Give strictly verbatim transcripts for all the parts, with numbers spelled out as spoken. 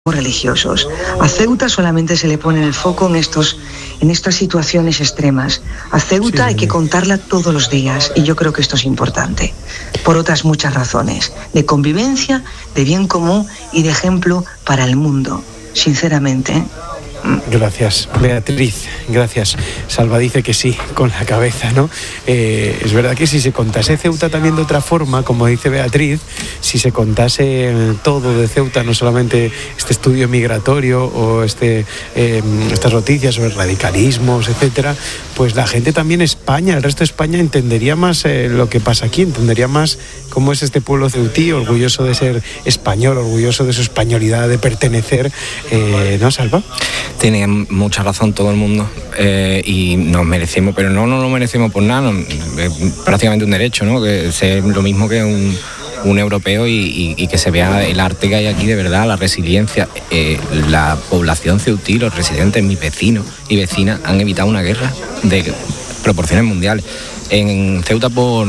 religiosos. A Ceuta solamente se le pone el foco en estos en estas situaciones extremas. A Ceuta sí, hay que contarla todos los días y yo creo que esto es importante por otras muchas razones, de convivencia, de bien común y de ejemplo para el mundo, sinceramente. Gracias, Beatriz, gracias. Salva dice que sí, con la cabeza, ¿no? Eh, es verdad que si se contase Ceuta también de otra forma, como dice Beatriz, si se contase todo de Ceuta, no solamente este estudio migratorio o este, eh, estas noticias sobre radicalismos, etcétera, pues la gente también, España, el resto de España entendería más eh, lo que pasa aquí, entendería más cómo es este pueblo ceutí, orgulloso de ser español, orgulloso de su españolidad, de pertenecer, eh, ¿no, Salva? Tiene mucha razón todo el mundo eh, y nos merecemos, pero no nos lo merecemos por nada, no, es prácticamente un derecho, ¿no? Que sea lo mismo que un, un europeo y, y, y que se vea el arte que hay aquí de verdad, la resiliencia. Eh, la población ceutí, los residentes, mis vecinos y vecinas han evitado una guerra de proporciones mundiales. En Ceuta por...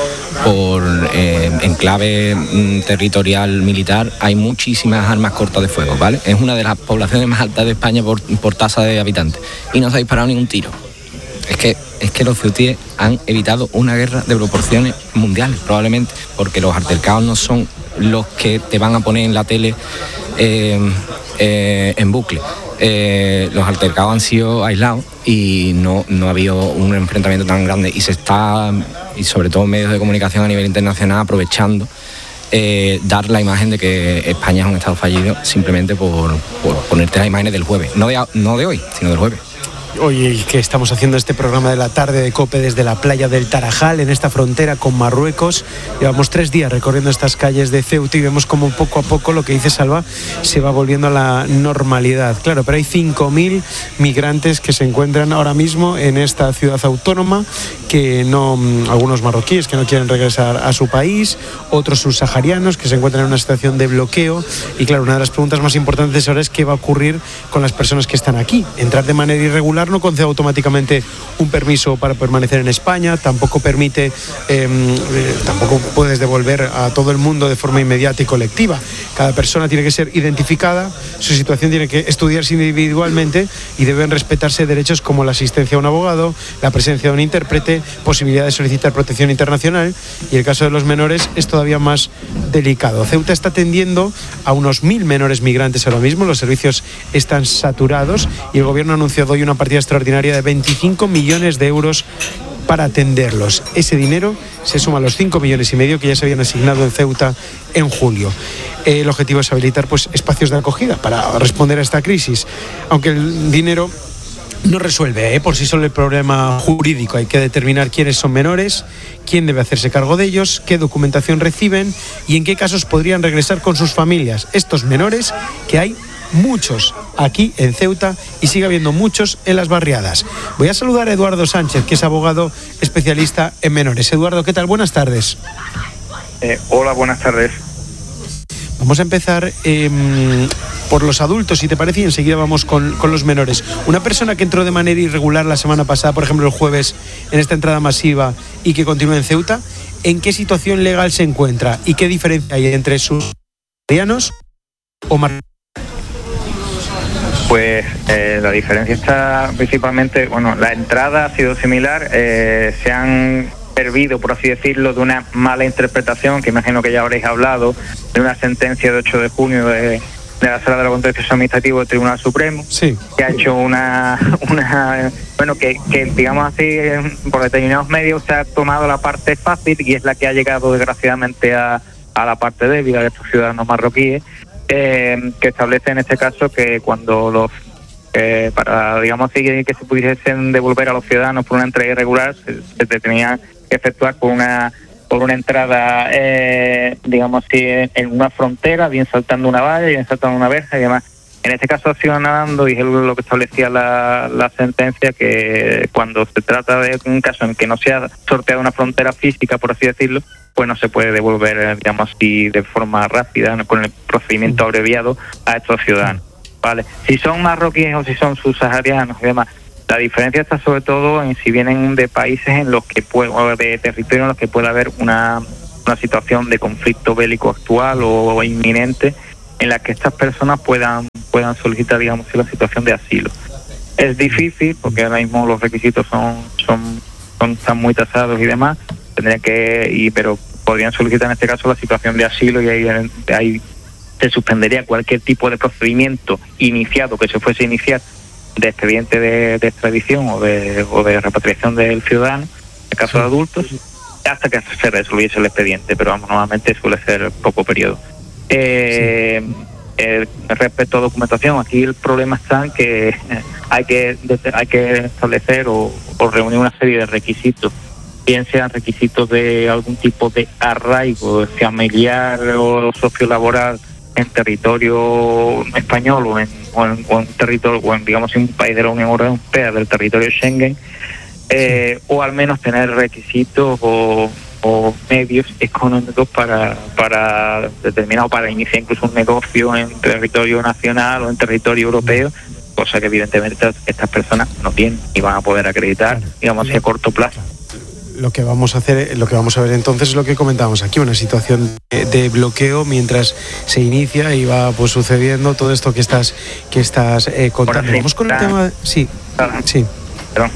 por eh, enclave mm, territorial militar hay muchísimas armas cortas de fuego, ¿vale? Es una de las poblaciones más altas de España por, por tasa de habitantes y no se ha disparado ningún tiro. Es que, es que los ceutíes han evitado una guerra de proporciones mundiales, probablemente, porque los altercados no son los que te van a poner en la tele eh, eh, en bucle. Eh, los altercados han sido aislados y no, no ha habido un enfrentamiento tan grande y se está, y sobre todo medios de comunicación a nivel internacional, aprovechando eh, dar la imagen de que España es un estado fallido simplemente por, por ponerte las imágenes del jueves, no de, no de hoy, sino del jueves. Hoy que estamos haciendo este programa de la tarde de COPE desde la playa del Tarajal, en esta frontera con Marruecos. Llevamos tres días recorriendo estas calles de Ceuta y vemos como poco a poco, lo que dice Salva, se va volviendo a la normalidad. Claro, pero hay cinco mil migrantes que se encuentran ahora mismo en esta ciudad autónoma, que no, algunos marroquíes que no quieren regresar a su país, otros subsaharianos que se encuentran en una situación de bloqueo. Y claro, una de las preguntas más importantes ahora es qué va a ocurrir con las personas que están aquí. Entrar de manera irregular no concede automáticamente un permiso para permanecer en España, tampoco permite, eh, eh, tampoco puedes devolver a todo el mundo de forma inmediata y colectiva. Cada persona tiene que ser identificada, su situación tiene que estudiarse individualmente y deben respetarse derechos como la asistencia a un abogado, la presencia de un intérprete, posibilidad de solicitar protección internacional, y el caso de los menores es todavía más delicado. Ceuta está atendiendo a unos mil menores migrantes ahora mismo, los servicios están saturados y el gobierno ha anunciado hoy una partida extraordinaria de veinticinco millones de euros para atenderlos. Ese dinero se suma a los cinco millones y medio que ya se habían asignado en Ceuta en julio. El objetivo es habilitar pues espacios de acogida para responder a esta crisis, aunque el dinero no resuelve ¿eh? por sí solo el problema jurídico. Hay que determinar quiénes son menores, quién debe hacerse cargo de ellos, qué documentación reciben y en qué casos podrían regresar con sus familias. Estos menores, que hay muchos aquí en Ceuta y sigue habiendo muchos en las barriadas. Voy a saludar a Eduardo Sánchez, que es abogado especialista en menores. Eduardo, ¿qué tal? Buenas tardes. Eh, hola, buenas tardes. Vamos a empezar eh, por los adultos, si te parece, y enseguida vamos con, con los menores. Una persona que entró de manera irregular la semana pasada, por ejemplo el jueves, en esta entrada masiva y que continúa en Ceuta, ¿en qué situación legal se encuentra y qué diferencia hay entre sus marianos o mar... Pues eh, la diferencia está principalmente, bueno, la entrada ha sido similar, eh, se han servido, por así decirlo, de una mala interpretación, que imagino que ya habréis hablado, de una sentencia de ocho de junio de, de la Sala de lo Contencioso Administrativo del Tribunal Supremo, sí, que ha hecho una, una bueno, que, que digamos así, por determinados medios se ha tomado la parte fácil y es la que ha llegado desgraciadamente a, a la parte débil de estos ciudadanos marroquíes. Eh, que establece en este caso que cuando los eh, para digamos así que se pudiesen devolver a los ciudadanos por una entrega irregular se, se tenía que efectuar por una por una entrada eh, digamos así en una frontera, bien saltando una valla, bien saltando una verja y demás. En este caso ha sido nadando y es lo que establecía la, la sentencia, que cuando se trata de un caso en que no se ha sorteado una frontera física, por así decirlo, pues no se puede devolver, digamos así, de forma rápida, ¿no?, con el procedimiento abreviado a estos ciudadanos. Vale. Si son marroquíes o si son subsaharianos y demás, la diferencia está sobre todo en si vienen de países en los que puede, o de territorios en los que pueda haber una, una situación de conflicto bélico actual o, o inminente, en la que estas personas puedan puedan solicitar, digamos, la situación de asilo. Es difícil porque ahora mismo los requisitos son son, son están muy tasados y demás, tendrían que y pero podrían solicitar en este caso la situación de asilo y ahí, ahí se suspendería cualquier tipo de procedimiento iniciado que se fuese a iniciar de expediente de, de extradición o de o de repatriación del ciudadano, en el caso de adultos, hasta que se resolviese el expediente, pero vamos, normalmente suele ser poco periodo. Eh, sí. eh, respecto a documentación, aquí el problema está en que hay que hay que establecer o, o reunir una serie de requisitos, bien sean requisitos de algún tipo de arraigo familiar o sociolaboral en territorio español o en, o en, o en territorio o en, digamos, en un país de la Unión Europea, del territorio Schengen, eh, o al menos tener requisitos o, o medios económicos para para determinado para iniciar incluso un negocio en territorio nacional o en territorio europeo, cosa que evidentemente estas, estas personas no tienen y van a poder acreditar, digamos, a corto plazo. Lo que vamos a hacer, lo que vamos a ver entonces es lo que comentábamos aquí, una situación de, de bloqueo mientras se inicia y va pues sucediendo todo esto que estás que estás eh, contando. Bueno, sí, vamos con el tema, sí, perdón. sí. Perdón.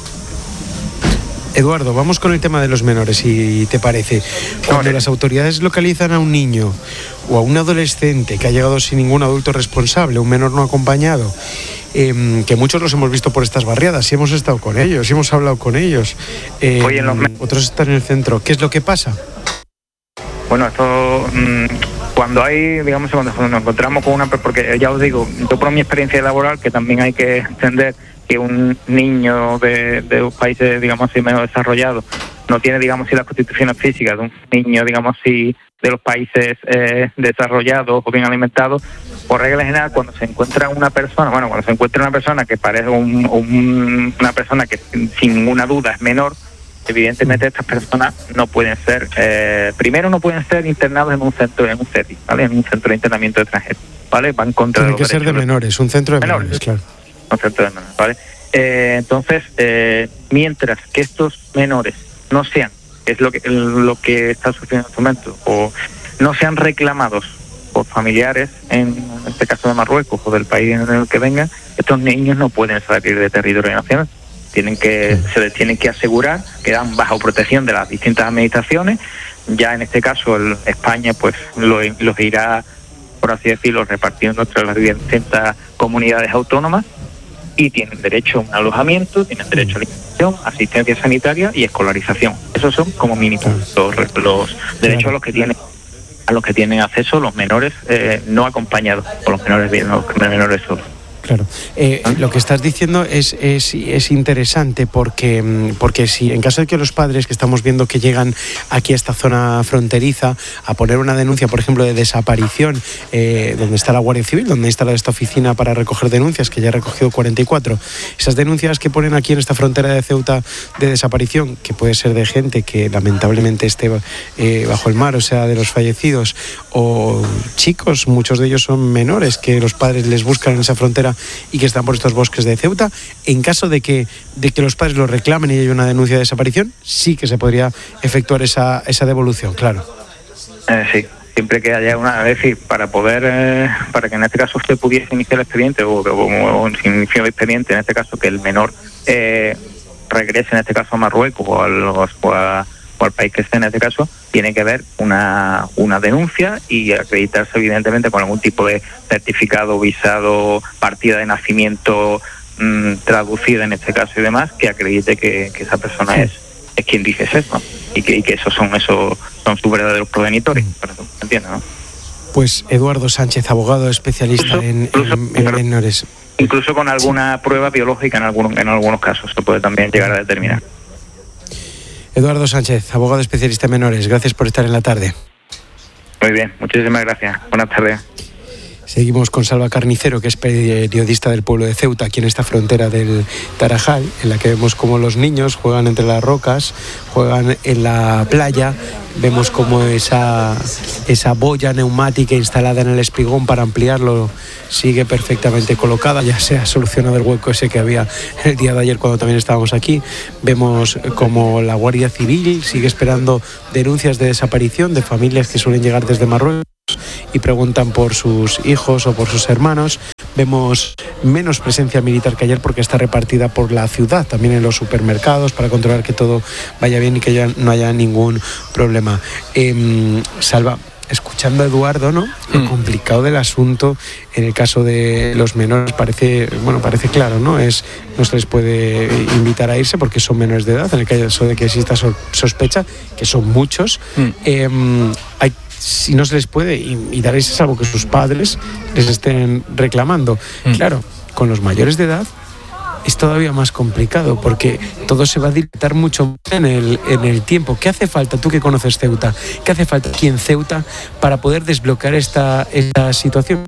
Eduardo, vamos con el tema de los menores, si te parece. Cuando las autoridades localizan a un niño o a un adolescente que ha llegado sin ningún adulto responsable, un menor no acompañado, eh, que muchos los hemos visto por estas barriadas, y hemos estado con ellos, y hemos hablado con ellos, eh, Oye, los... otros están en el centro. ¿Qué es lo que pasa? Bueno, esto mmm, cuando hay, digamos, cuando nos encontramos con una, porque ya os digo, yo por mi experiencia laboral, que también hay que entender que un niño de, de un países, digamos así, menos desarrollados no tiene, digamos así, las constituciones físicas de un niño, digamos así, de los países eh, desarrollados o bien alimentados. Por regla general, cuando se encuentra una persona, bueno, cuando se encuentra una persona que parece un, un, una persona que sin, sin ninguna duda es menor, evidentemente estas personas no pueden ser, eh, primero no pueden ser internados en un centro, en un C E T I, ¿vale? En un centro de internamiento de extranjeros, ¿vale? Van contra Tiene que ser de menores, un centro de menores, menores claro. Un centro de menores, ¿vale? Eh, entonces, eh, mientras que estos menores no sean, es lo que lo que está sucediendo en este momento, o no sean reclamados por familiares, en este caso de Marruecos o del país en el que vengan, estos niños no pueden salir de territorio nacional. Tienen que se les tienen que asegurar que dan bajo protección de las distintas administraciones. Ya en este caso el, España pues lo, los irá, por así decirlo, repartiendo entre las distintas comunidades autónomas, y tienen derecho a un alojamiento, tienen derecho a alimentación, asistencia sanitaria y escolarización. Esos son como mínimo los, los derechos a los que tienen a los que tienen acceso los menores eh, no acompañados, o los menores bien, los menores solos. Claro, eh, lo que estás diciendo es, es, es interesante porque, porque si en caso de que los padres que estamos viendo que llegan aquí a esta zona fronteriza a poner una denuncia, por ejemplo, de desaparición, eh, donde está la Guardia Civil, donde está esta oficina para recoger denuncias, que ya ha recogido cuarenta y cuatro, esas denuncias que ponen aquí en esta frontera de Ceuta de desaparición, que puede ser de gente que lamentablemente esté eh, bajo el mar, o sea, de los fallecidos, o chicos, muchos de ellos son menores, que los padres les buscan en esa frontera y que están por estos bosques de Ceuta. En caso de que, de que los padres lo reclamen y haya una denuncia de desaparición, sí que se podría efectuar esa, esa devolución, claro. Eh, sí, siempre que haya una, es decir, para poder, eh, para que en este caso usted pudiese iniciar el expediente o, o, o se inicie el expediente, en este caso que el menor eh, regrese en este caso a Marruecos o, a los, o, a, o al país que esté en este caso, tiene que haber una, una denuncia y acreditarse evidentemente con algún tipo de certificado, visado, partida de nacimiento mmm, traducida en este caso y demás, que acredite que, que esa persona es, es quien dice eso, ¿no? y, que, y que esos son esos son sus verdaderos progenitores, ¿entiendes? ¿No? Pues Eduardo Sánchez, abogado especialista incluso, en, incluso, en, en menores. Incluso con alguna sí. prueba biológica en algunos, en algunos casos se puede también llegar a determinar. Eduardo Sánchez, abogado especialista en menores, gracias por estar en la tarde. Muy bien, muchísimas gracias. Buenas tardes. Seguimos con Salva Carnicero, que es periodista del pueblo de Ceuta, aquí en esta frontera del Tarajal, en la que vemos cómo los niños juegan entre las rocas, juegan en la playa, vemos cómo esa, esa boya neumática instalada en el espigón para ampliarlo sigue perfectamente colocada, ya se ha solucionado el hueco ese que había el día de ayer cuando también estábamos aquí. Vemos como la Guardia Civil sigue esperando denuncias de desaparición de familias que suelen llegar desde Marruecos y preguntan por sus hijos o por sus hermanos. Vemos menos presencia militar que ayer porque está repartida por la ciudad, también en los supermercados, para controlar que todo vaya bien y que ya no haya ningún problema. Eh, Salva, escuchando a Eduardo, ¿no? Lo mm. complicado del asunto en el caso de los menores parece, bueno, parece claro, ¿no? Es, no se les puede invitar a irse porque son menores de edad, en el caso de que exista sospecha, que son muchos. Mm. Eh, hay si no se les puede invitar a irse, salvo que sus padres les estén reclamando. Mm. Claro, con los mayores de edad es todavía más complicado porque todo se va a dilatar mucho en el, en el tiempo. ¿Qué hace falta, tú que conoces Ceuta, qué hace falta aquí en Ceuta para poder desbloquear esta, esta situación?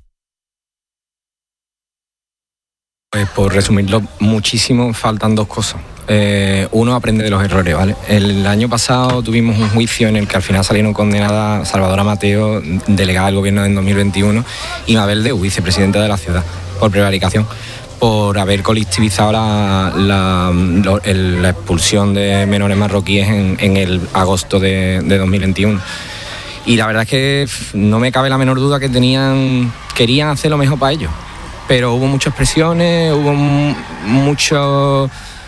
Pues por resumirlo muchísimo, faltan dos cosas. Eh, uno, aprende de los errores, ¿vale? El año pasado tuvimos un juicio en el que al final salieron condenadas Salvadora Mateo, delegada del gobierno en dos mil veintiuno, y Mabel Deu, vicepresidenta de la ciudad, por prevaricación, por haber colectivizado la, la, la expulsión de menores marroquíes en, en el agosto de, de dos mil veintiuno. Y la verdad es que no me cabe la menor duda que tenían, querían hacer lo mejor para ellos, pero hubo muchas presiones, hubo mucho...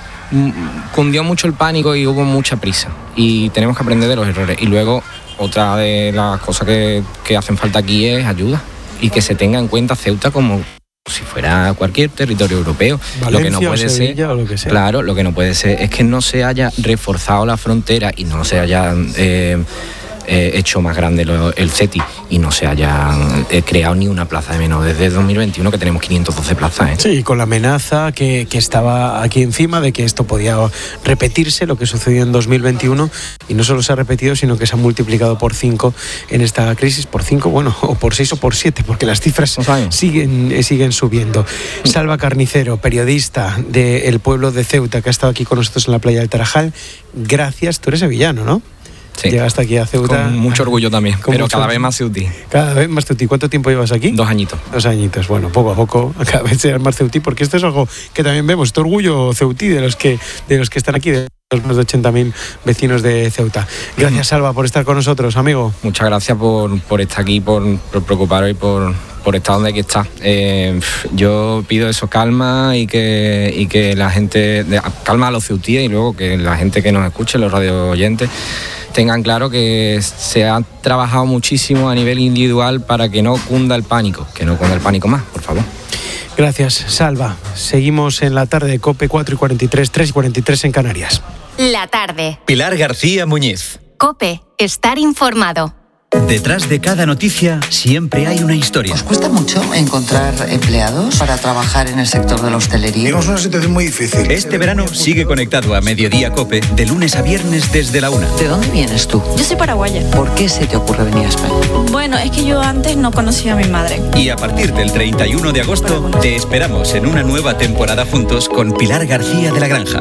cundió mucho el pánico y hubo mucha prisa, y tenemos que aprender de los errores. Y luego otra de las cosas que, que hacen falta aquí es ayuda, y que se tenga en cuenta Ceuta como si fuera cualquier territorio europeo. Valencia, lo que no puede Sevilla, ser, o lo que sea. Claro, lo que no puede ser es que no se haya reforzado la frontera y no se haya eh, eh, hecho más grande lo, el CETI, y no se haya eh, creado ni una plaza de menos desde dos mil veintiuno, que tenemos quinientas doce plazas. ¿eh? Sí, con la amenaza que, que estaba aquí encima de que esto podía repetirse, lo que sucedió en dos mil veintiuno, y no solo se ha repetido, sino que se ha multiplicado por cinco en esta crisis, por cinco, bueno, o por seis o por siete, porque las cifras siguen, siguen subiendo. Salva Carnicero, periodista del pueblo de Ceuta, que ha estado aquí con nosotros en la playa del Tarajal, gracias. Tú eres sevillano, ¿no? Sí. Llegaste aquí a Ceuta. Con mucho orgullo también, pero mucho, cada vez más ceutí. Cada vez más ceutí. ¿Cuánto tiempo llevas aquí? Dos añitos. Dos añitos. Bueno, poco a poco, cada vez serás más ceutí, porque esto es algo que también vemos, este orgullo ceutí de los que, de los que están aquí, de los más de ochenta mil vecinos de Ceuta. Gracias, Salva, por estar con nosotros, amigo. Muchas gracias por, por estar aquí, por, por preocuparos y por, por estar donde aquí está. Eh, yo pido eso, calma, y que, y que la gente, de, calma a los ceutíes, y luego que la gente que nos escuche, los radio oyentes, tengan claro que se ha trabajado muchísimo a nivel individual para que no cunda el pánico, que no cunda el pánico más, por favor. Gracias, Salva. Seguimos en la tarde de COPE, cuatro y cuarenta y tres, tres y cuarenta y tres en Canarias. La tarde. Pilar García Muñiz. COPE, estar informado. Detrás de cada noticia siempre hay una historia. ¿Os cuesta mucho encontrar empleados para trabajar en el sector de la hostelería? Tenemos una situación muy difícil. Este verano sigue conectado a Mediodía COPE de lunes a viernes desde la una. ¿De dónde vienes tú? Yo soy paraguaya. ¿Por qué se te ocurre venir a España? Bueno, es que yo antes no conocía a mi madre. Y a partir del treinta y uno de agosto te esperamos en una nueva temporada juntos con Pilar García de la Granja.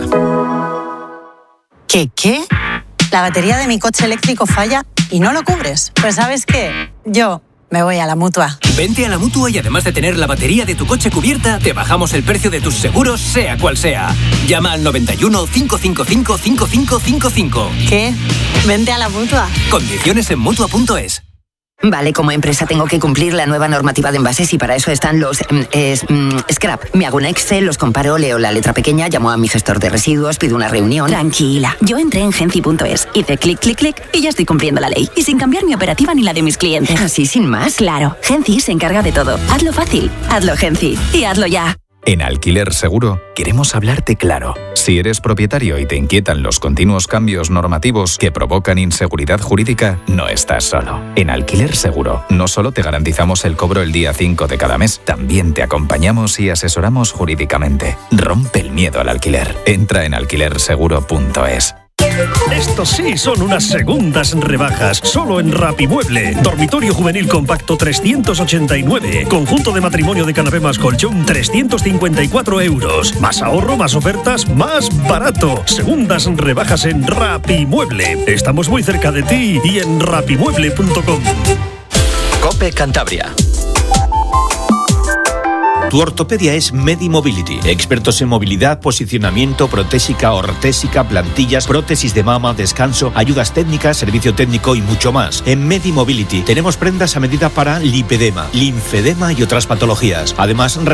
¿Qué qué? La batería de mi coche eléctrico falla y no lo cubres. Pues ¿sabes qué? Yo me voy a la Mutua. Vente a la Mutua y además de tener la batería de tu coche cubierta, te bajamos el precio de tus seguros, sea cual sea. Llama al noventa y uno, cinco cinco cinco, cinco cinco cinco cinco. ¿Qué? Vente a la Mutua. Condiciones en Mutua punto es. Vale, como empresa tengo que cumplir la nueva normativa de envases y para eso están los eh, eh, scrap. Me hago un Excel, los comparo, leo la letra pequeña, llamo a mi gestor de residuos, pido una reunión. Tranquila, yo entré en Genci punto es, hice clic, clic, clic y ya estoy cumpliendo la ley. Y sin cambiar mi operativa ni la de mis clientes. ¿Así sin más? Claro, Genci se encarga de todo. Hazlo fácil, hazlo Genci y hazlo ya. En Alquiler Seguro queremos hablarte claro. Si eres propietario y te inquietan los continuos cambios normativos que provocan inseguridad jurídica, no estás solo. En Alquiler Seguro no solo te garantizamos el cobro el día cinco de cada mes, también te acompañamos y asesoramos jurídicamente. Rompe el miedo al alquiler. Entra en alquiler seguro punto es. Estos sí son unas segundas rebajas, solo en Rapimueble. Dormitorio juvenil compacto trescientos ochenta y nueve. Conjunto de matrimonio de canapé más colchón trescientos cincuenta y cuatro euros. Más ahorro, más ofertas, más barato. Segundas rebajas en Rapimueble. Estamos muy cerca de ti y en rapimueble punto com. COPE Cantabria. Tu ortopedia es Medimobility. Expertos en movilidad, posicionamiento, protésica, ortésica, plantillas, prótesis de mama, descanso, ayudas técnicas, servicio técnico y mucho más. En Medimobility tenemos prendas a medida para lipedema, linfedema y otras patologías. Además,